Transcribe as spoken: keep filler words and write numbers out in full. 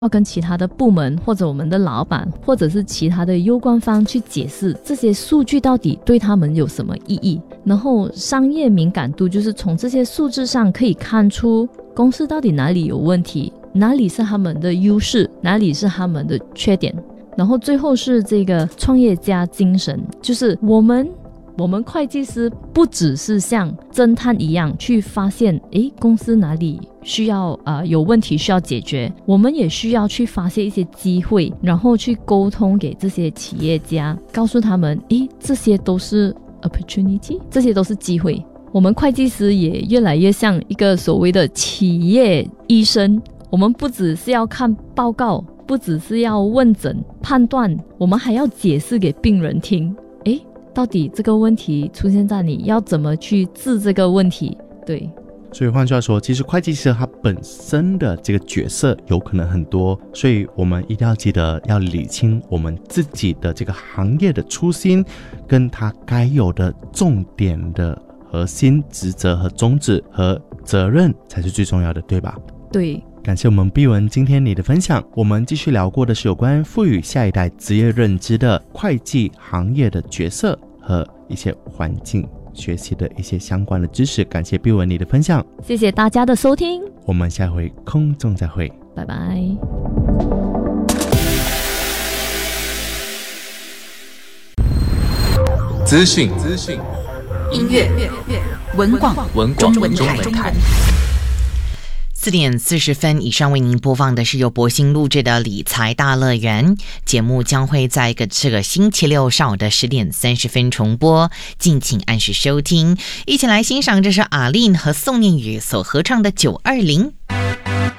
要跟其他的部门或者我们的老板或者是其他的攸关方去解释这些数据到底对他们有什么意义，然后商业敏感度就是从这些数字上可以看出公司到底哪里有问题，哪里是他们的优势，哪里是他们的缺点。然后最后是这个创业家精神，就是我们我们会计师不只是像侦探一样去发现诶公司哪里需要呃有问题需要解决，我们也需要去发现一些机会，然后去沟通给这些企业家，告诉他们诶这些都是 opportunity， 这些都是机会。我们会计师也越来越像一个所谓的企业医生，我们不只是要看报告，不只是要问诊判断，我们还要解释给病人听，诶到底这个问题出现在你要怎么去治这个问题。对， 所以换句话说，其实会计师他本身的这个角色有可能很多，所以我们一定要记得要理清我们自己的这个行业的初心，跟他该有的重点的核心职责和宗旨和责任才是最重要的，对吧？ 对， 感谢我们碧文今天你的分享。我们继续聊过的是有关赋予下一代职业认知的会计行业的角色和一些环境学习的一些相关的知识。感谢碧文你的分享， 谢谢大家的收听， 我们下回空中再会， 拜拜。 资讯、资讯、 音乐、文广、 文广中文台。 四点四十分以上为您播放的是由博兴录制的理财大乐园节目，将会在一个这个星期六上午的十点三十分重播，敬请按时收听。一起来欣赏这是阿令和宋念宇所合唱的九二零。